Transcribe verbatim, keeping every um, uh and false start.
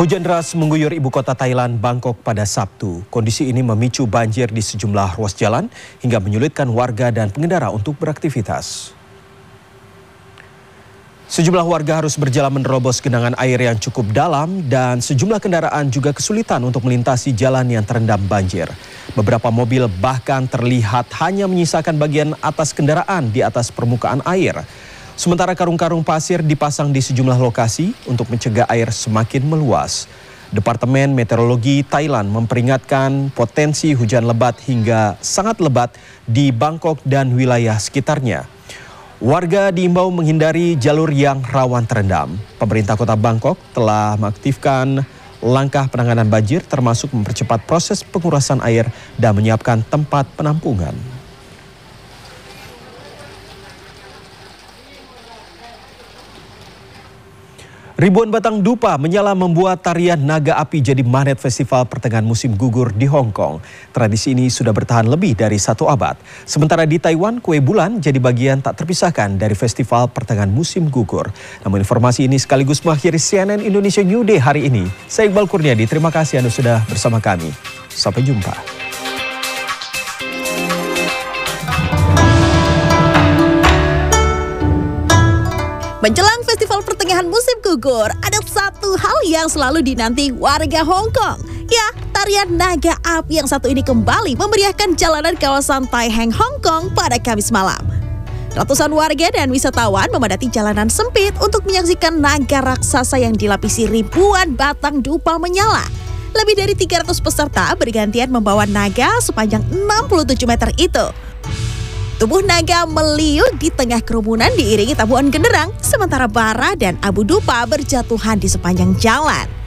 Hujan deras mengguyur ibu kota Thailand, Bangkok pada Sabtu. Kondisi ini memicu banjir di sejumlah ruas jalan hingga menyulitkan warga dan pengendara untuk beraktivitas. Sejumlah warga harus berjalan menerobos genangan air yang cukup dalam dan sejumlah kendaraan juga kesulitan untuk melintasi jalan yang terendam banjir. Beberapa mobil bahkan terlihat hanya menyisakan bagian atas kendaraan di atas permukaan air. Sementara karung-karung pasir dipasang di sejumlah lokasi untuk mencegah air semakin meluas. Departemen Meteorologi Thailand memperingatkan potensi hujan lebat hingga sangat lebat di Bangkok dan wilayah sekitarnya. Warga diimbau menghindari jalur yang rawan terendam. Pemerintah Kota Bangkok telah mengaktifkan langkah penanganan banjir termasuk mempercepat proses pengurasan air dan menyiapkan tempat penampungan. Ribuan batang dupa menyala membuat tarian naga api jadi magnet festival pertengahan musim gugur di Hong Kong. Tradisi ini sudah bertahan lebih dari satu abad. Sementara di Taiwan, kue bulan jadi bagian tak terpisahkan dari festival pertengahan musim gugur. Namun informasi ini sekaligus mengakhiri C N N Indonesia New Day hari ini. Saya Iqbal Kurniadi, terima kasih Anda sudah bersama kami. Sampai jumpa. Menjelang festival pertengahan musim gugur, ada satu hal yang selalu dinanti warga Hong Kong. Ya, tarian naga api yang satu ini kembali memeriahkan jalanan kawasan Tai Hang, Hong Kong pada Kamis malam. Ratusan warga dan wisatawan memadati jalanan sempit untuk menyaksikan naga raksasa yang dilapisi ribuan batang dupa menyala. Lebih dari tiga ratus peserta bergantian membawa naga sepanjang enam puluh tujuh meter itu. Tubuh naga meliuk di tengah kerumunan diiringi tabuhan genderang, sementara bara dan abu dupa berjatuhan di sepanjang jalan.